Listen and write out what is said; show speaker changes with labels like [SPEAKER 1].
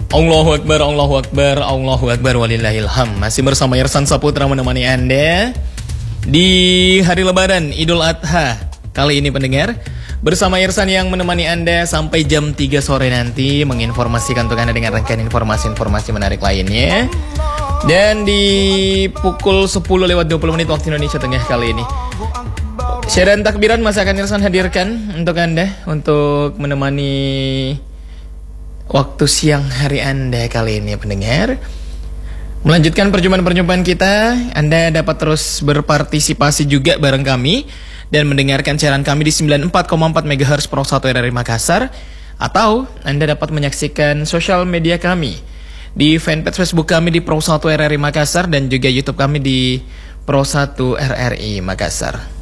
[SPEAKER 1] Allahu Akbar, Allahu Akbar, Allahu Akbar, walillahilham. Masih bersama Irsan Saputra menemani Anda di hari Lebaran Idul Adha. Kali ini pendengar, bersama Irsan yang menemani Anda sampai jam 3 sore nanti, menginformasikan untuk Anda dengan rangkaian informasi-informasi menarik lainnya. Dan di pukul 10:20 waktu Indonesia Tengah kali ini, syair takbiran masih akan Irsan hadirkan untuk Anda untuk menemani waktu siang hari Anda kali ini pendengar. Melanjutkan perjumpaan-perjumpaan kita, Anda dapat terus berpartisipasi juga bareng kami dan mendengarkan siaran kami di 94,4 MHz Pro 1 RRI Makassar. Atau Anda dapat menyaksikan sosial media kami di fanpage Facebook kami di Pro 1 RRI Makassar dan juga YouTube kami di Pro 1 RRI Makassar.